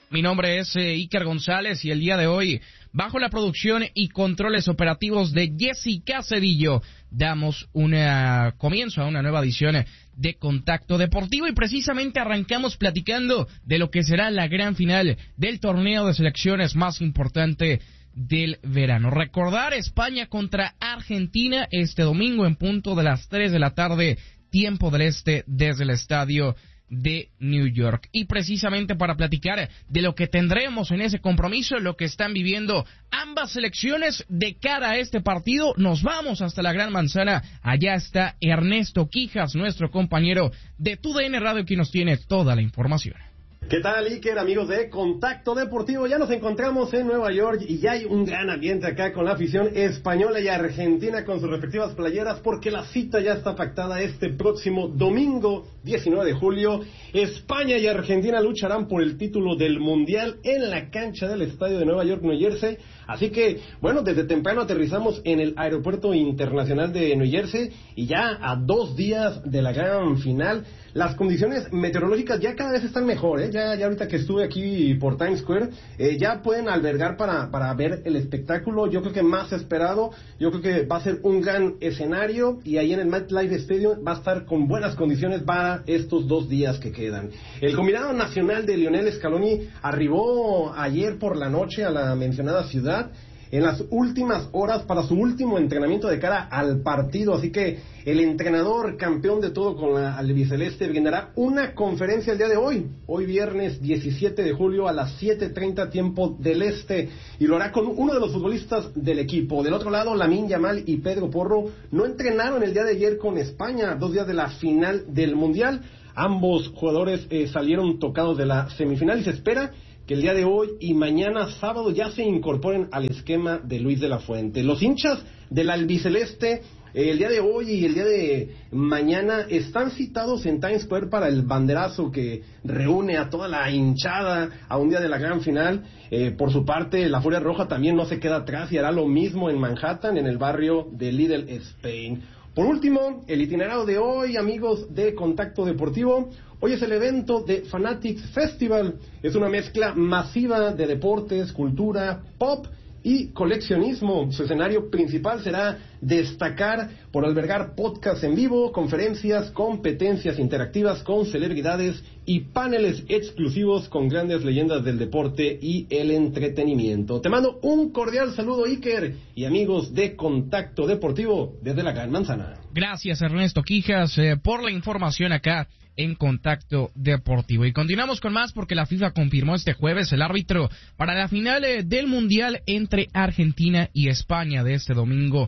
Mi nombre es Iker González y el día de hoy, bajo la producción y controles operativos de Jessica Cedillo, damos comienzo a una nueva edición de Contacto Deportivo y precisamente arrancamos platicando de lo que será la gran final del torneo de selecciones más importante del verano. Recordar España contra Argentina este domingo en punto de las 3 de la tarde, tiempo del este, desde el estadio de New York. Y precisamente para platicar de lo que tendremos en ese compromiso, lo que están viviendo ambas selecciones de cara a este partido, nos vamos hasta la Gran Manzana. Allá está Ernesto Quijas, nuestro compañero de TUDN Radio, que nos tiene toda la información. ¿Qué tal, Iker, amigos de Contacto Deportivo? Ya nos encontramos en Nueva York y ya hay un gran ambiente acá con la afición española y argentina con sus respectivas playeras, porque la cita ya está pactada este próximo domingo 19 de julio. España y Argentina lucharán por el título del Mundial en la cancha del estadio de Nueva York, New Jersey. Así que, bueno, desde temprano aterrizamos en el Aeropuerto Internacional de New Jersey y ya a 2 días de la gran final. Las condiciones meteorológicas ya cada vez están mejor, ¿eh? Ya ahorita que estuve aquí por Times Square, ya pueden albergar para ver el espectáculo, yo creo que más esperado. Yo creo que va a ser un gran escenario y ahí en el MetLife Stadium va a estar con buenas condiciones para estos 2 días que quedan. El combinado nacional de Lionel Scaloni arribó ayer por la noche a la mencionada ciudad en las últimas horas para su último entrenamiento de cara al partido, así que el entrenador campeón de todo con la albiceleste brindará una conferencia el día de hoy viernes 17 de julio a las 7:30 tiempo del este, y lo hará con uno de los futbolistas del equipo. Del otro lado, Lamine Yamal y Pedro Porro no entrenaron el día de ayer con España, 2 días de la final del Mundial. Ambos jugadores salieron tocados de la semifinal y se espera que el día de hoy y mañana sábado ya se incorporen al esquema de Luis de la Fuente. Los hinchas del albiceleste el día de hoy y el día de mañana están citados en Times Square para el banderazo que reúne a toda la hinchada a un día de la gran final. Por su parte, la Furia Roja también no se queda atrás y hará lo mismo en Manhattan, en el barrio de Little Spain. Por último, el itinerario de hoy, amigos de Contacto Deportivo. Hoy es el evento de Fanatics Festival. Es una mezcla masiva de deportes, cultura, pop y coleccionismo. Su escenario principal será destacar por albergar podcasts en vivo, conferencias, competencias interactivas con celebridades y paneles exclusivos con grandes leyendas del deporte y el entretenimiento. Te mando un cordial saludo, Iker, y amigos de Contacto Deportivo desde la Gran Manzana. Gracias, Ernesto Quijas, por la información acá en Contacto Deportivo. Y continuamos con más porque la FIFA confirmó este jueves el árbitro para la final del Mundial entre Argentina y España de este domingo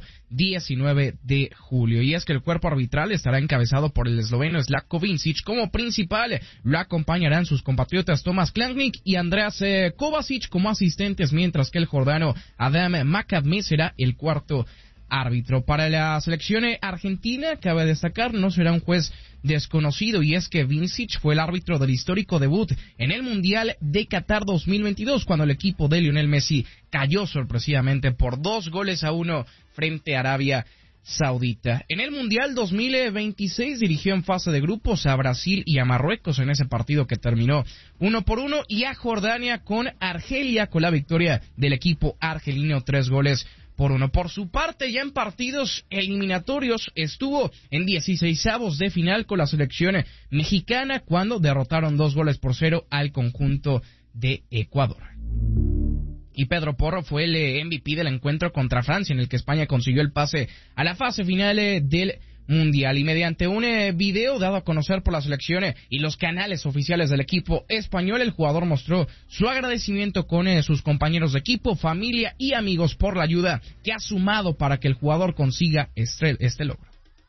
19 de julio. Y es que el cuerpo arbitral estará encabezado por el esloveno Slavko Vincic. Como principal lo acompañarán sus compatriotas Tomáš Kljánik y Andreas Kovačić como asistentes, mientras que el jordano Adam Macadmi será el cuarto árbitro. Para la selección argentina, cabe destacar, no será un juez desconocido, y es que Vincic fue el árbitro del histórico debut en el Mundial de Qatar 2022, cuando el equipo de Lionel Messi cayó sorpresivamente por 2-1 frente a Arabia Saudita. En el Mundial 2026 dirigió en fase de grupos a Brasil y a Marruecos en ese partido que terminó 1-1, y a Jordania con Argelia, con la victoria del equipo argelino 3-1. Por su parte, ya en partidos eliminatorios estuvo en 16avos de final con la selección mexicana cuando derrotaron 2-0 al conjunto de Ecuador. Y Pedro Porro fue el MVP del encuentro contra Francia, en el que España consiguió el pase a la fase final del Mundial. Y mediante un video dado a conocer por la selección y los canales oficiales del equipo español, el jugador mostró su agradecimiento con sus compañeros de equipo, familia y amigos por la ayuda que ha sumado para que el jugador consiga este logro.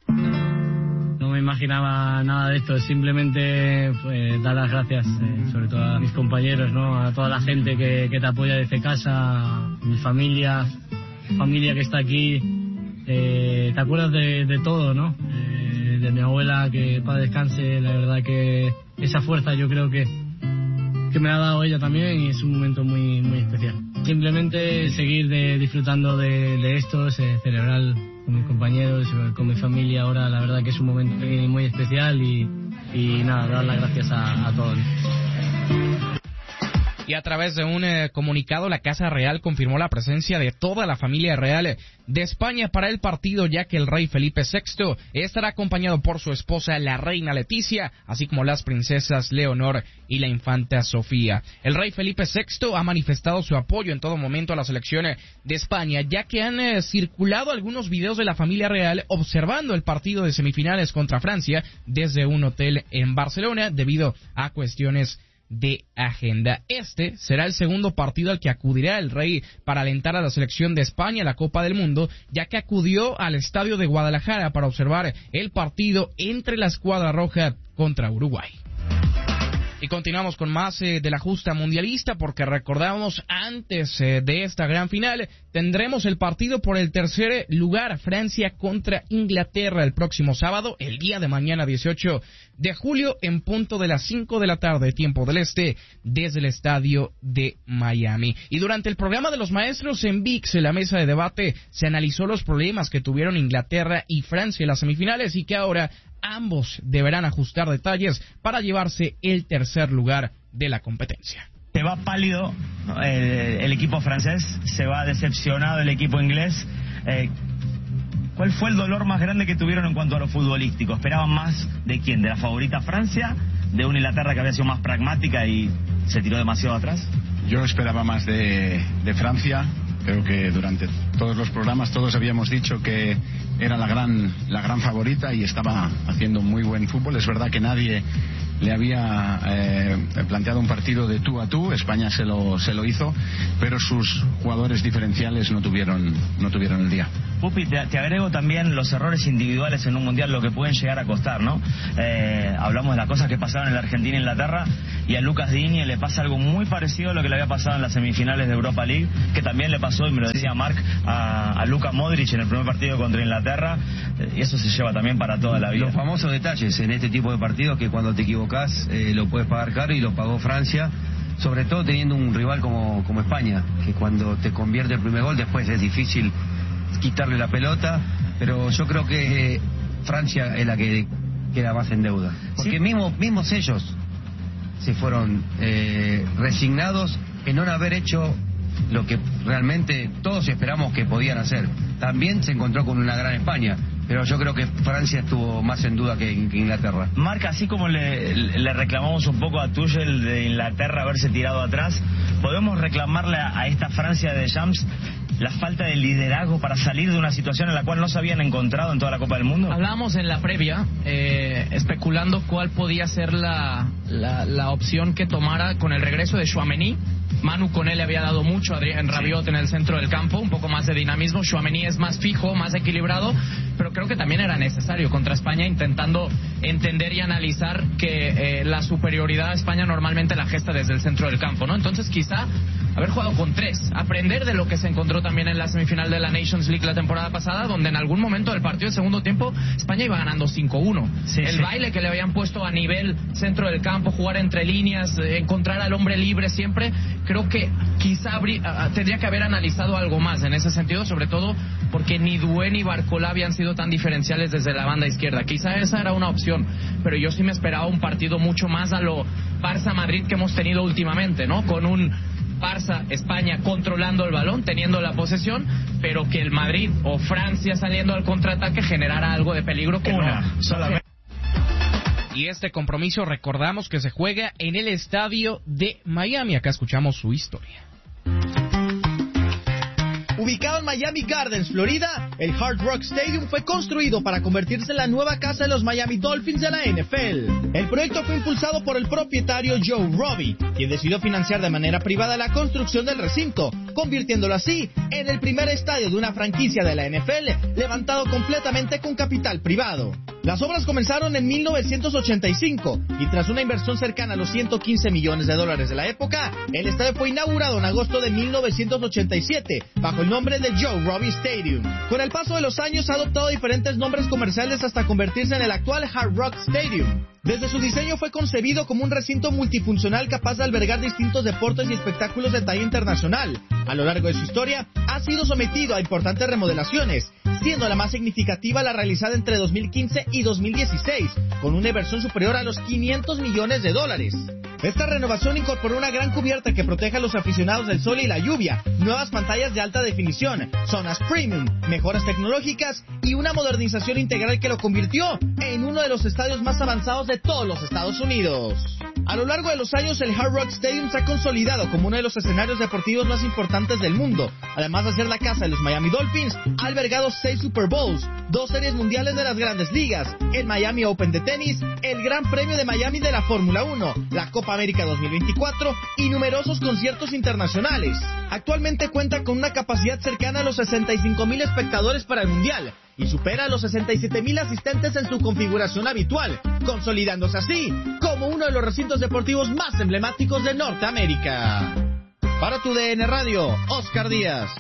No me imaginaba nada de esto, simplemente pues, dar las gracias sobre todo a mis compañeros, ¿no? A toda la gente que te apoya desde casa, a mi familia que está aquí. Te acuerdas de todo, ¿no? De mi abuela, que para descanse, la verdad que esa fuerza yo creo que me ha dado ella también, y es un momento muy, muy especial. Simplemente seguir disfrutando de esto, celebrar con mis compañeros, con mi familia ahora, la verdad que es un momento muy, muy especial y nada, dar las gracias a todos. Y a través de un comunicado, la Casa Real confirmó la presencia de toda la familia real de España para el partido, ya que el rey Felipe VI estará acompañado por su esposa, la reina Leticia, así como las princesas Leonor y la infanta Sofía. El rey Felipe VI ha manifestado su apoyo en todo momento a la selección de España, ya que han circulado algunos videos de la familia real observando el partido de semifinales contra Francia desde un hotel en Barcelona debido a cuestiones de agenda. Este será el segundo partido al que acudirá el rey para alentar a la selección de España a la Copa del Mundo, ya que acudió al estadio de Guadalajara para observar el partido entre la escuadra roja contra Uruguay. Y continuamos con más de la justa mundialista, porque recordamos antes de esta gran final tendremos el partido por el tercer lugar, Francia contra Inglaterra, el próximo sábado, el día de mañana 18 de julio, en punto de las 5 de la tarde, tiempo del este, desde el estadio de Miami. Y durante el programa de los maestros en ViX, en la mesa de debate, se analizó los problemas que tuvieron Inglaterra y Francia en las semifinales y que ahora ambos deberán ajustar detalles para llevarse el tercer lugar de la competencia. Se va pálido el equipo francés, se va decepcionado el equipo inglés. ¿Cuál fue el dolor más grande que tuvieron en cuanto a lo futbolístico? ¿Esperaban más de quién? ¿De la favorita Francia? ¿De una Inglaterra que había sido más pragmática y se tiró demasiado atrás? Yo esperaba más de Francia. Creo que durante todos los programas todos habíamos dicho que era la gran favorita y estaba haciendo muy buen fútbol. Es verdad que nadie le había planteado un partido de tú a tú. España se lo hizo, pero sus jugadores diferenciales no tuvieron el día. Pupi, te agrego también los errores individuales en un mundial, lo que pueden llegar a costar, ¿no? Hablamos de las cosas que pasaron en la Argentina e Inglaterra, y a Lucas Digne le pasa algo muy parecido a lo que le había pasado en las semifinales de Europa League, que también le pasó, y me lo decía Marc, a Luka Modric en el primer partido contra Inglaterra, y eso se lleva también para toda la vida. Los famosos detalles en este tipo de partidos, que cuando te equivocás lo puedes pagar caro, y lo pagó Francia, sobre todo teniendo un rival como España, que cuando te convierte el primer gol después es difícil quitarle la pelota, pero yo creo que Francia es la que queda más en deuda, porque sí, mismos ellos se fueron resignados en no haber hecho lo que realmente todos esperamos que podían hacer. También se encontró con una gran España, pero yo creo que Francia estuvo más en duda que Inglaterra. Marc, así como le reclamamos un poco a Tuchel de Inglaterra haberse tirado atrás, ¿podemos reclamarle a esta Francia de Deschamps la falta de liderazgo para salir de una situación en la cual no se habían encontrado en toda la Copa del Mundo? Hablábamos en la previa, especulando cuál podía ser la opción que tomara con el regreso de Tchouaméni. Manu con él le había dado mucho, Adrien Rabiot en el centro del campo, un poco más de dinamismo. Tchouaméni es más fijo, más equilibrado, pero creo que también era necesario contra España, intentando entender y analizar que la superioridad de España normalmente la gesta desde el centro del campo, ¿no? Entonces quizá haber jugado con tres, aprender de lo que se encontró también en la semifinal de la Nations League la temporada pasada, donde en algún momento del partido del segundo tiempo España iba ganando 5-1. Baile que le habían puesto a nivel centro del campo, jugar entre líneas, encontrar al hombre libre siempre, creo que quizá tendría que haber analizado algo más en ese sentido, sobre todo porque ni Doué ni Barcola habían sido tan diferenciales desde la banda izquierda. Quizá esa era una opción, pero yo sí me esperaba un partido mucho más a lo Barça-Madrid que hemos tenido últimamente, ¿no? Con un Barça-España controlando el balón, teniendo la posesión, pero que el Madrid o Francia saliendo al contraataque generara algo de peligro que solamente. Y este compromiso, recordamos que se juega en el estadio de Miami. Acá escuchamos su historia. Ubicado en Miami Gardens, Florida, el Hard Rock Stadium fue construido para convertirse en la nueva casa de los Miami Dolphins de la NFL. El proyecto fue impulsado por el propietario Joe Robbie, quien decidió financiar de manera privada la construcción del recinto, convirtiéndolo así en el primer estadio de una franquicia de la NFL levantado completamente con capital privado. Las obras comenzaron en 1985 y tras una inversión cercana a los $115 millones de la época, el estadio fue inaugurado en agosto de 1987 bajo el nombre de Joe Robbie Stadium. Con el paso de los años ha adoptado diferentes nombres comerciales hasta convertirse en el actual Hard Rock Stadium. Desde su diseño fue concebido como un recinto multifuncional capaz de albergar distintos deportes y espectáculos de talla internacional. A lo largo de su historia ha sido sometido a importantes remodelaciones, siendo la más significativa la realizada entre 2015 y 2016, con una inversión superior a los $500 millones. Esta renovación incorporó una gran cubierta que protege a los aficionados del sol y la lluvia, nuevas pantallas de alta definición, zonas premium, mejoras tecnológicas y una modernización integral que lo convirtió en uno de los estadios más avanzados de todos los Estados Unidos. A lo largo de los años, el Hard Rock Stadium se ha consolidado como uno de los escenarios deportivos más importantes del mundo. Además de ser la casa de los Miami Dolphins, ha albergado 6 Super Bowls, 2 series mundiales de las Grandes Ligas, el Miami Open de tenis, el Gran Premio de Miami de la Fórmula 1, la Copa América 2024 y numerosos conciertos internacionales. Actualmente cuenta con una capacidad cercana a los 65,000 espectadores para el Mundial y supera a los 67,000 asistentes en su configuración habitual, consolidándose así como uno de los recintos deportivos más emblemáticos de Norteamérica. Para tu DN Radio, Oscar Díaz.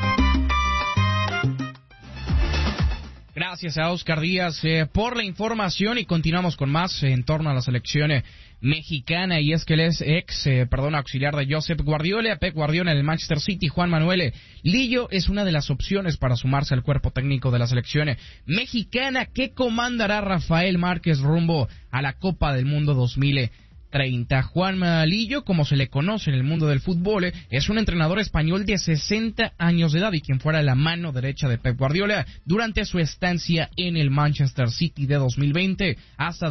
Gracias a Oscar Díaz por la información y continuamos con más en torno a la selección mexicana, y es que él es auxiliar de Josep Guardiola, Pep Guardiola en el Manchester City. Juan Manuel Lillo es una de las opciones para sumarse al cuerpo técnico de la selección mexicana que comandará Rafael Márquez rumbo a la Copa del Mundo 2030. Juan Lillo, como se le conoce en el mundo del fútbol, es un entrenador español de 60 años de edad y quien fuera la mano derecha de Pep Guardiola durante su estancia en el Manchester City de 2020 hasta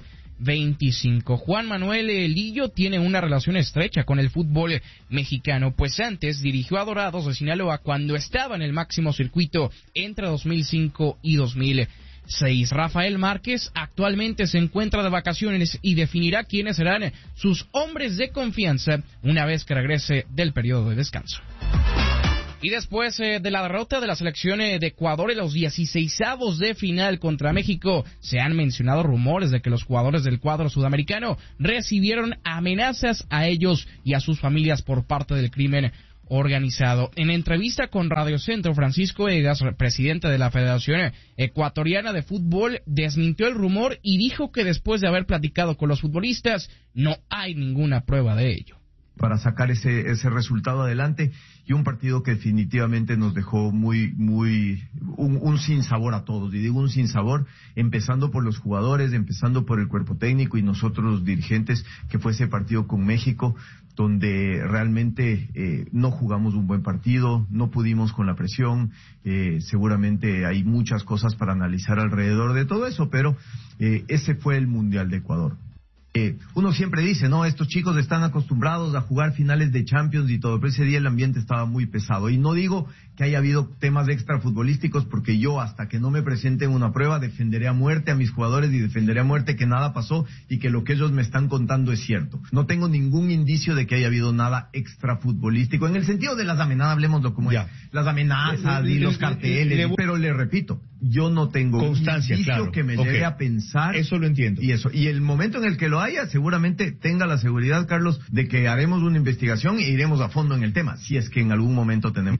2025. Juan Manuel Lillo tiene una relación estrecha con el fútbol mexicano, pues antes dirigió a Dorados de Sinaloa cuando estaba en el máximo circuito entre 2005 y 2006. Rafael Márquez actualmente se encuentra de vacaciones y definirá quiénes serán sus hombres de confianza una vez que regrese del periodo de descanso. Y después de la derrota de la selección de Ecuador en los 16avos de final contra México, se han mencionado rumores de que los jugadores del cuadro sudamericano recibieron amenazas a ellos y a sus familias por parte del crimen organizado. En entrevista con Radio Centro, Francisco Egas, presidente de la Federación Ecuatoriana de Fútbol, desmintió el rumor y dijo que después de haber platicado con los futbolistas, no hay ninguna prueba de ello. Para sacar ese resultado adelante, y un partido que definitivamente nos dejó un sinsabor a todos, y digo un sinsabor, empezando por los jugadores, empezando por el cuerpo técnico y nosotros los dirigentes, que fue ese partido con México, donde realmente no jugamos un buen partido, no pudimos con la presión, seguramente hay muchas cosas para analizar alrededor de todo eso, pero ese fue el Mundial de Ecuador. Uno siempre dice, no, estos chicos están acostumbrados a jugar finales de Champions y todo, pero ese día el ambiente estaba muy pesado. Y no digo que haya habido temas extrafutbolísticos, porque yo, hasta que no me presenten una prueba, defenderé a muerte a mis jugadores y defenderé a muerte que nada pasó y que lo que ellos me están contando es cierto. No tengo ningún indicio de que haya habido nada extrafutbolístico, en el sentido de las amenazas, hablemoslo como ya, las amenazas y los carteles, pero le repito, yo no tengo constancia, un indicio claro, que me lleve a pensar. Eso lo entiendo. Y el momento en el que lo haya, seguramente tenga la seguridad, Carlos, de que haremos una investigación e iremos a fondo en el tema, si es que en algún momento tenemos.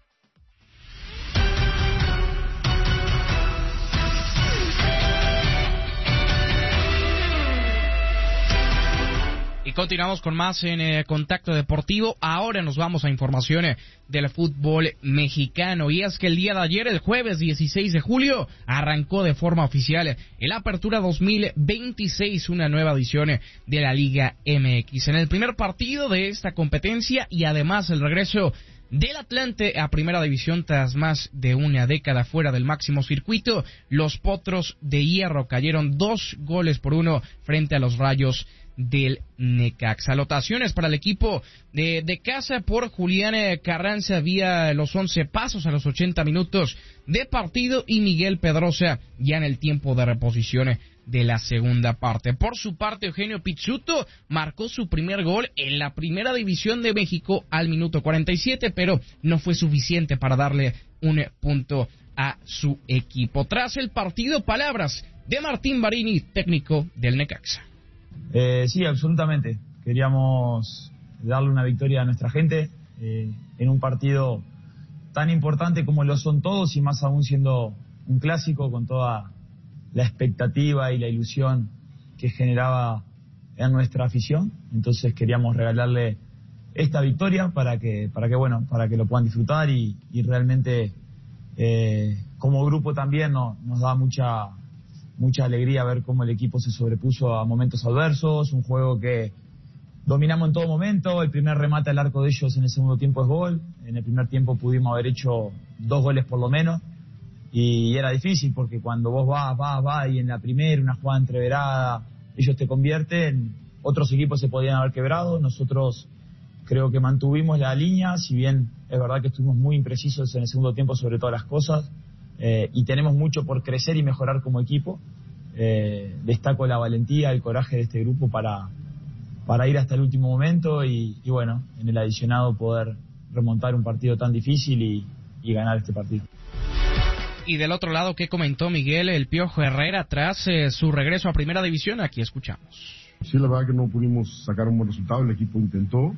Y continuamos con más en Contacto Deportivo. Ahora nos vamos a información del fútbol mexicano. Y es que el día de ayer, el jueves 16 de julio, arrancó de forma oficial el Apertura 2026, una nueva edición de la Liga MX. En el primer partido de esta competencia y además el regreso del Atlante a Primera División tras más de una década fuera del máximo circuito, los Potros de Hierro cayeron 2-1 frente a los Rayos del Necaxa. Anotaciones para el equipo de casa por Julián Carranza vía los 11 pasos a los 80 minutos de partido y Miguel Pedrosa ya en el tiempo de reposición de la segunda parte. Por su parte, Eugenio Pizzuto marcó su primer gol en la Primera División de México al minuto 47, pero no fue suficiente para darle un punto a su equipo. Tras el partido, palabras de Martín Barini, técnico del Necaxa. Sí, absolutamente. Queríamos darle una victoria a nuestra gente en un partido tan importante como lo son todos, y más aún siendo un clásico, con toda la expectativa y la ilusión que generaba en nuestra afición. Entonces queríamos regalarle esta victoria para que lo puedan disfrutar y realmente Como grupo también nos da mucha alegría ver cómo el equipo se sobrepuso a momentos adversos, un juego que dominamos en todo momento. El primer remate al arco de ellos en el segundo tiempo es gol. En el primer tiempo pudimos haber hecho 2 goles por lo menos. Y era difícil porque cuando vos vas y en la primera, una jugada entreverada, ellos te convierten, otros equipos se podían haber quebrado. Nosotros creo que mantuvimos la línea, si bien es verdad que estuvimos muy imprecisos en el segundo tiempo sobre todas las cosas, y tenemos mucho por crecer y mejorar como equipo. Destaco la valentía, el coraje de este grupo para ir hasta el último momento y bueno, en el adicionado poder remontar un partido tan difícil y ganar este partido. Y del otro lado, ¿qué comentó Miguel El Piojo Herrera tras su regreso a Primera División? Aquí escuchamos. Sí, la verdad que no pudimos sacar un buen resultado, el equipo intentó,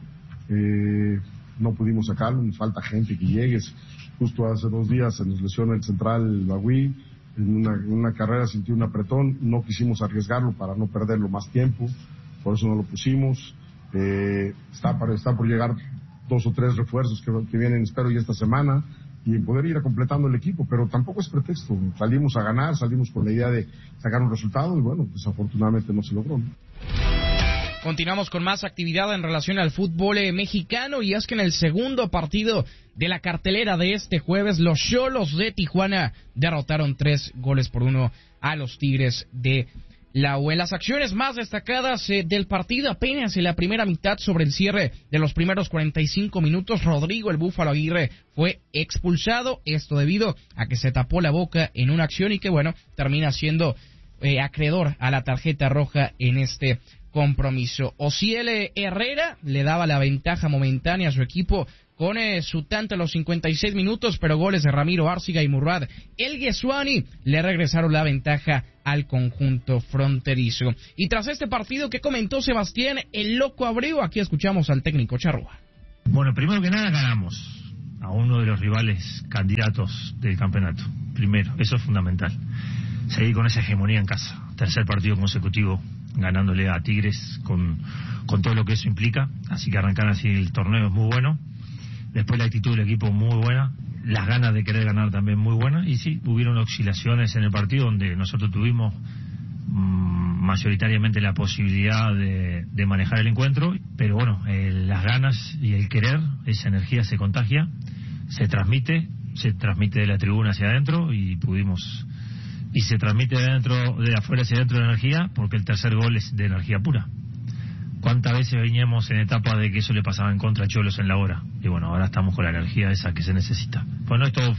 no pudimos sacarlo, nos falta gente que llegue. Justo hace 2 días se nos lesionó el central Bagui, en una carrera sintió un apretón, no quisimos arriesgarlo para no perderlo más tiempo, por eso no lo pusimos. Está por llegar 2 o 3 refuerzos que vienen, espero, ya esta semana, y poder ir completando el equipo, pero tampoco es pretexto. Salimos a ganar, salimos con la idea de sacar un resultado y bueno, desafortunadamente no se logró, ¿no? Continuamos con más actividad en relación al fútbol mexicano, y es que en el segundo partido de la cartelera de este jueves, los Xolos de Tijuana derrotaron 3-1 a los Tigres de la U. En las acciones más destacadas del partido, apenas en la primera mitad, sobre el cierre de los primeros 45 minutos, Rodrigo el Búfalo Aguirre fue expulsado, esto debido a que se tapó la boca en una acción y que bueno, termina siendo acreedor a la tarjeta roja en este compromiso. Osiel Herrera le daba la ventaja momentánea a su equipo con su tanto a los 56 minutos, pero goles de Ramiro Árciga y Murad El Guesuani le regresaron la ventaja al conjunto fronterizo. Y tras este partido, ¿qué comentó Sebastián el Loco Abreu? Aquí escuchamos al técnico Charrúa. Bueno, primero que nada ganamos a uno de los rivales candidatos del campeonato. Primero, eso es fundamental. Seguir con esa hegemonía en casa. Tercer partido consecutivo ganándole a Tigres con todo lo que eso implica. Así que arrancar así el torneo es muy bueno. Después la actitud del equipo muy buena, las ganas de querer ganar también muy buenas, y sí, hubieron oscilaciones en el partido donde nosotros tuvimos mayoritariamente la posibilidad de manejar el encuentro, pero bueno, las ganas y el querer, esa energía se contagia, se transmite de la tribuna hacia adentro y se transmite de afuera hacia adentro la energía, porque el tercer gol es de energía pura. ¿Cuántas veces veníamos en etapa de que eso le pasaba en contra a Xolos en la hora? Y bueno, ahora estamos con la energía esa que se necesita. Pues no es todo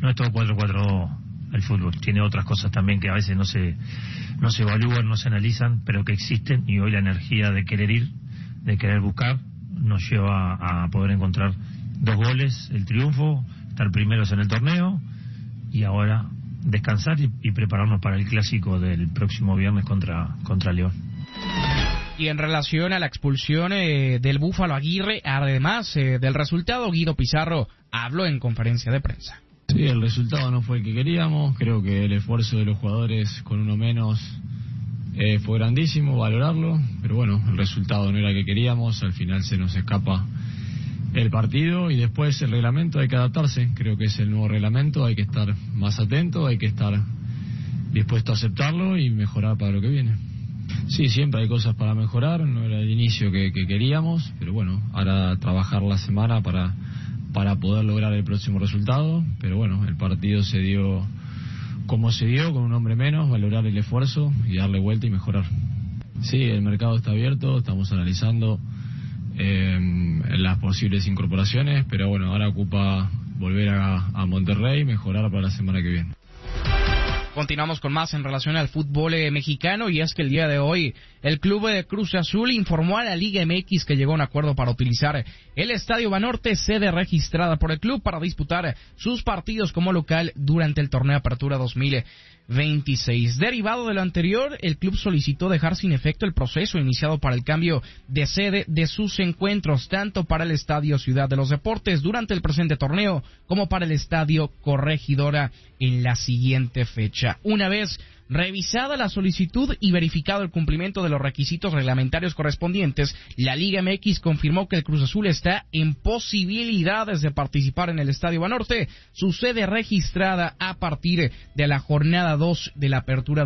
4-4 el fútbol. Tiene otras cosas también que a veces no se evalúan, no se analizan, pero que existen. Y hoy la energía de querer ir, de querer buscar, nos lleva a poder encontrar 2 goles, el triunfo, estar primeros en el torneo y ahora descansar y prepararnos para el clásico del próximo viernes contra León. Y en relación a la expulsión del Búfalo Aguirre, además del resultado, Guido Pizarro habló en conferencia de prensa. Sí, el resultado no fue el que queríamos. Creo que el esfuerzo de los jugadores con uno menos fue grandísimo, valorarlo. Pero bueno, el resultado no era el que queríamos. Al final se nos escapa el partido y después el reglamento hay que adaptarse. Creo que es el nuevo reglamento, hay que estar más atento, hay que estar dispuesto a aceptarlo y mejorar para lo que viene. Sí, siempre hay cosas para mejorar, no era el inicio que queríamos, pero bueno, ahora trabajar la semana para poder lograr el próximo resultado, pero bueno, el partido se dio como se dio, con un hombre menos, valorar el esfuerzo y darle vuelta y mejorar. Sí, el mercado está abierto, estamos analizando las posibles incorporaciones, pero bueno, ahora ocupa volver a Monterrey, mejorar para la semana que viene. Continuamos con más en relación al fútbol mexicano, y es que el día de hoy el club de Cruz Azul informó a la Liga MX que llegó a un acuerdo para utilizar el Estadio Banorte, sede registrada por el club, para disputar sus partidos como local durante el torneo Apertura 2026. Derivado de lo anterior, el club solicitó dejar sin efecto el proceso iniciado para el cambio de sede de sus encuentros, tanto para el Estadio Ciudad de los Deportes durante el presente torneo como para el Estadio Corregidora en la siguiente fecha. Una vez revisada la solicitud y verificado el cumplimiento de los requisitos reglamentarios correspondientes, la Liga MX confirmó que el Cruz Azul está en posibilidades de participar en el Estadio Banorte, su sede registrada a partir de la jornada 2 de la Apertura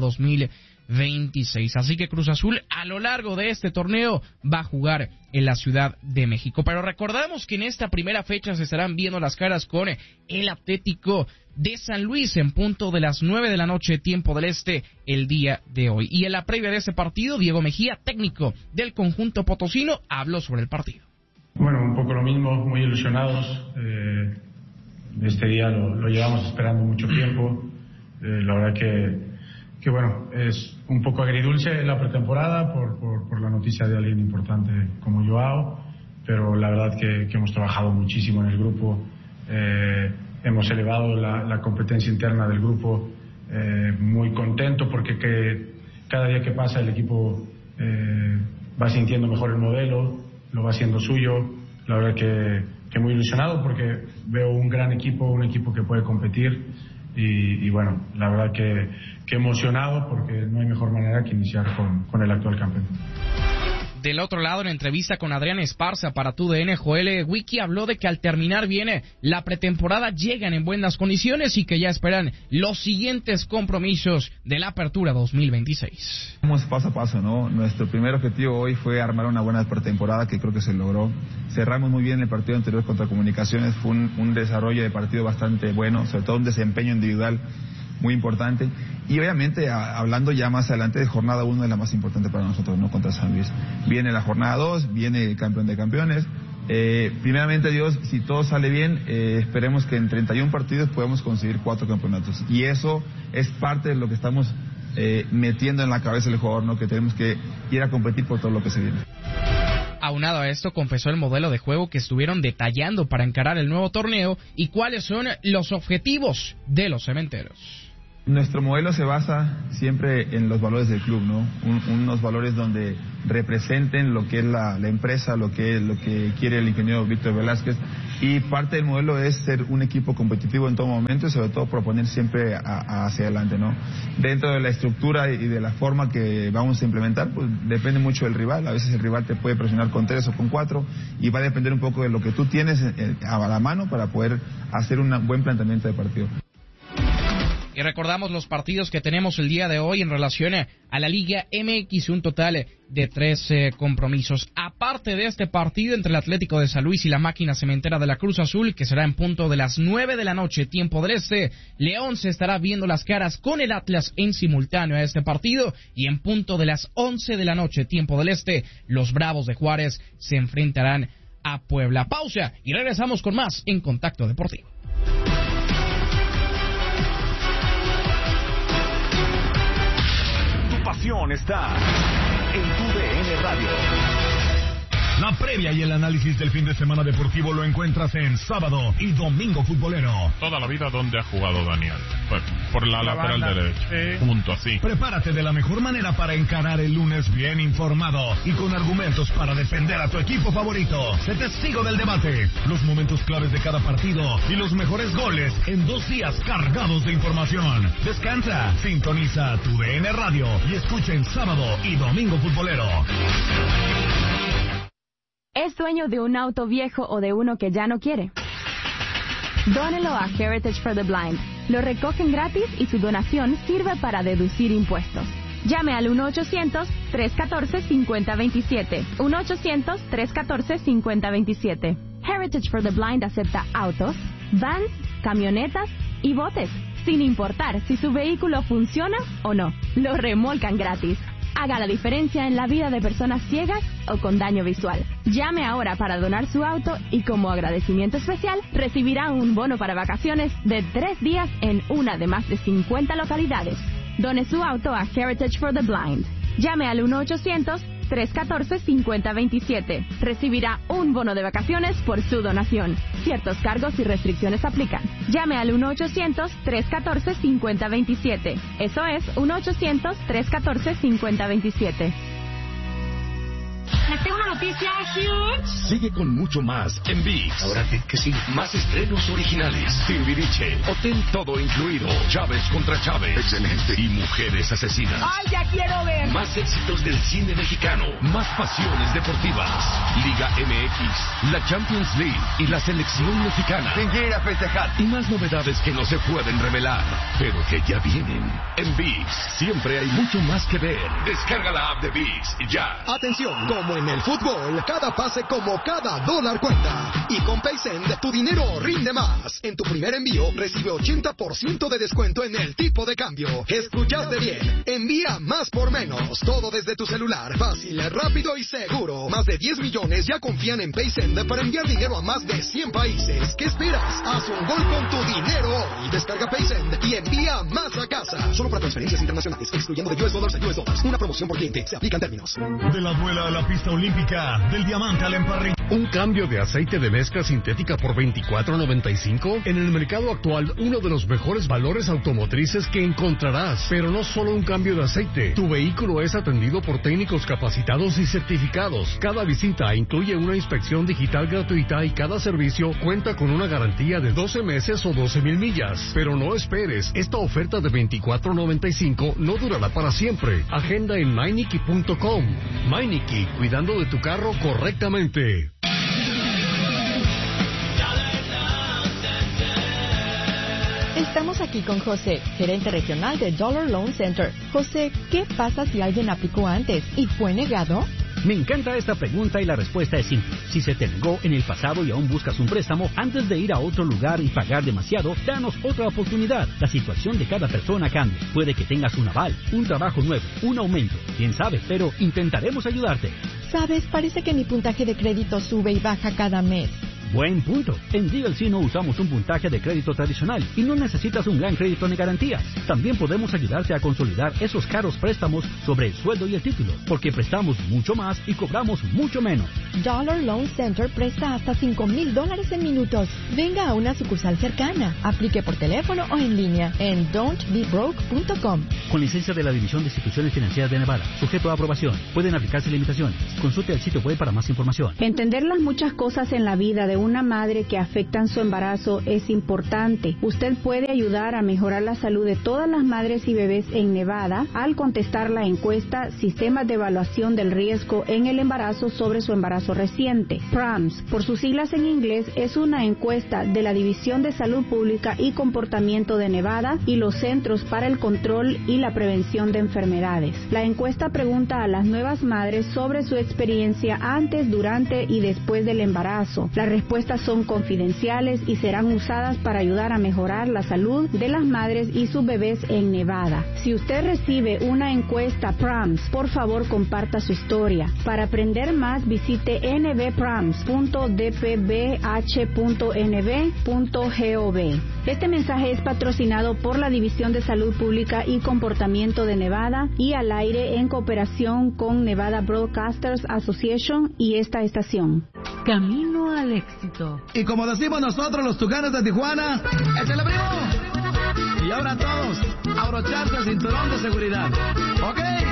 2026. Así que Cruz Azul a lo largo de este torneo va a jugar en la Ciudad de México. Pero recordamos que en esta primera fecha se estarán viendo las caras con el Atlético de San Luis en punto de las 9 de la noche, tiempo del este, el día de hoy. Y en la previa de este partido, Diego Mejía, técnico del conjunto potosino, habló sobre el partido. Bueno, un poco lo mismo, muy ilusionados. Este día lo llevamos esperando mucho tiempo. La verdad que bueno, es un poco agridulce la pretemporada por la noticia de alguien importante como Joao, pero la verdad que hemos trabajado muchísimo en el grupo. Hemos elevado la competencia interna del grupo, muy contento porque cada día que pasa el equipo va sintiendo mejor el modelo, lo va haciendo suyo. La verdad que muy ilusionado porque veo un gran equipo, un equipo que puede competir y bueno, la verdad que emocionado porque no hay mejor manera que iniciar con el actual campeón. Del otro lado, en entrevista con Adrián Esparza para TUDN, Joel Wiki habló de que al terminar bien la pretemporada llegan en buenas condiciones y que ya esperan los siguientes compromisos de la Apertura 2026. Vamos paso a paso, ¿no? Nuestro primer objetivo hoy fue armar una buena pretemporada que creo que se logró. Cerramos muy bien el partido anterior contra Comunicaciones, fue un desarrollo de partido bastante bueno, sobre todo un desempeño individual muy importante. Y obviamente, hablando ya más adelante de jornada 1, es la más importante para nosotros, ¿no? Contra San Luis. Viene la jornada 2, viene el campeón de campeones. Primeramente Dios, si todo sale bien, esperemos que en 31 partidos podamos conseguir 4 campeonatos. Y eso es parte de lo que estamos metiendo en la cabeza del jugador, ¿no? Que tenemos que ir a competir por todo lo que se viene. Aunado a esto, confesó el modelo de juego que estuvieron detallando para encarar el nuevo torneo y cuáles son los objetivos de los cementeros. Nuestro modelo se basa siempre en los valores del club, ¿no? Unos valores donde representen lo que es la empresa, lo que quiere el ingeniero Víctor Velázquez, y parte del modelo es ser un equipo competitivo en todo momento y sobre todo proponer siempre hacia adelante, ¿no? Dentro de la estructura y de la forma que vamos a implementar, pues depende mucho del rival. A veces el rival te puede presionar con 3 o con 4 y va a depender un poco de lo que tú tienes a la mano para poder hacer un buen planteamiento de partido. Y recordamos los partidos que tenemos el día de hoy en relación a la Liga MX, un total de 3 compromisos. Aparte de este partido entre el Atlético de San Luis y la Máquina Cementera de la Cruz Azul, que será en punto de las 9 de la noche, tiempo del este, León se estará viendo las caras con el Atlas en simultáneo a este partido, y en punto de las 11 de la noche, tiempo del este, los Bravos de Juárez se enfrentarán a Puebla. Pausa y regresamos con más en Contacto Deportivo. Está en TUDN Radio. La previa y el análisis del fin de semana deportivo lo encuentras en Sábado y Domingo Futbolero. Toda la vida donde ha jugado Daniel. Por la lateral derecha. Sí. Punto así. Prepárate de la mejor manera para encarar el lunes bien informado y con argumentos para defender a tu equipo favorito. Sé testigo del debate, los momentos claves de cada partido y los mejores goles en 2 días cargados de información. Descansa, sintoniza TUDN Radio y escucha en Sábado y Domingo Futbolero. ¿Es dueño de un auto viejo o de uno que ya no quiere? Dónelo a Heritage for the Blind. Lo recogen gratis y su donación sirve para deducir impuestos. Llame al 1-800-314-5027. 1-800-314-5027. Heritage for the Blind acepta autos, vans, camionetas y botes, sin importar si su vehículo funciona o no. Lo remolcan gratis. Haga la diferencia en la vida de personas ciegas o con daño visual. Llame ahora para donar su auto y como agradecimiento especial recibirá un bono para vacaciones de 3 días en una de más de 50 localidades. Done su auto a Heritage for the Blind. Llame al 1-800-314-5027. Recibirá un bono de vacaciones por su donación. Ciertos cargos y restricciones aplican. Llame al 1-800-314-5027. Eso es 1-800-314-5027. Les tengo una noticia huge. Sigue con mucho más en ViX. ¿Ahora qué sigue? Más estrenos originales. Timbiriche, Hotel todo incluido. Chávez contra Chávez. Excelente. Y Mujeres asesinas. ¡Ay, ya quiero ver! Más éxitos del cine mexicano. Más pasiones deportivas. Liga MX, la Champions League y la selección mexicana. ¿Quién quiere ir a festejar? Y más novedades que no se pueden revelar, pero que ya vienen. En ViX siempre hay mucho más que ver. Descarga la app de ViX ya. Atención, como en el fútbol, cada pase como cada dólar cuenta. Y con PaySend, tu dinero rinde más. En tu primer envío, recibe 80% de descuento en el tipo de cambio. Escuchaste bien. Envía más por menos. Todo desde tu celular. Fácil, rápido y seguro. Más de 10 millones ya confían en PaySend para enviar dinero a más de 100 países. ¿Qué esperas? Haz un gol con tu dinero hoy. Descarga PaySend y envía más a casa. Solo para transferencias internacionales, excluyendo de US dólares a US dólares. Una promoción por cliente. Se aplican términos. De la duela a la pista olímpica, del diamante al emparrillado. ¿Un cambio de aceite de mezcla sintética por $24.95? En el mercado actual, uno de los mejores valores automotrices que encontrarás. Pero no solo un cambio de aceite. Tu vehículo es atendido por técnicos capacitados y certificados. Cada visita incluye una inspección digital gratuita y cada servicio cuenta con una garantía de 12 meses o 12,000 millas. Pero no esperes, esta oferta de $24.95 no durará para siempre. Agenda en Meineke.com. Meineke, cuidando de tu carro correctamente. Estamos aquí con José, gerente regional de Dollar Loan Center. José, ¿qué pasa si alguien aplicó antes y fue negado? Me encanta esta pregunta y la respuesta es simple. Si se te negó en el pasado y aún buscas un préstamo, antes de ir a otro lugar y pagar demasiado, danos otra oportunidad. La situación de cada persona cambia. Puede que tengas un aval, un trabajo nuevo, un aumento. Quién sabe, pero intentaremos ayudarte. Sabes, parece que mi puntaje de crédito sube y baja cada mes. Buen punto. En DLC no usamos un puntaje de crédito tradicional y no necesitas un gran crédito ni garantías. También podemos ayudarte a consolidar esos caros préstamos sobre el sueldo y el título, porque prestamos mucho más y cobramos mucho menos. Dollar Loan Center presta hasta $5,000 en minutos. Venga a una sucursal cercana. Aplique por teléfono o en línea en don'tbebroke.com. Con licencia de la División de Instituciones Financieras de Nevada, sujeto a aprobación. Pueden aplicarse limitaciones. Consulte el sitio web para más información. Entender las muchas cosas en la vida de una madre que afectan su embarazo es importante. Usted puede ayudar a mejorar la salud de todas las madres y bebés en Nevada al contestar la encuesta Sistemas de Evaluación del Riesgo en el Embarazo sobre su embarazo reciente. PRAMS, por sus siglas en inglés, es una encuesta de la División de Salud Pública y Comportamiento de Nevada y los Centros para el Control y la Prevención de Enfermedades. La encuesta pregunta a las nuevas madres sobre su experiencia antes, durante y después del embarazo. Las respuestas son confidenciales y serán usadas para ayudar a mejorar la salud de las madres y sus bebés en Nevada. Si usted recibe una encuesta PRAMS, por favor comparta su historia. Para aprender más, visite nbprams.dpbh.nv.gov. Este mensaje es patrocinado por la División de Salud Pública y Comportamiento de Nevada y al aire en cooperación con Nevada Broadcasters Association y esta estación. Camino al éxito. Y como decimos nosotros los tucanes de Tijuana, ¡échale, primo! Y ahora todos, abrocharse el cinturón de seguridad. ¿Ok?